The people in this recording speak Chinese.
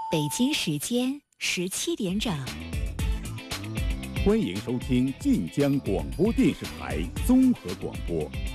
北京时间17点整。 欢迎收听晋江广播电视台综合广播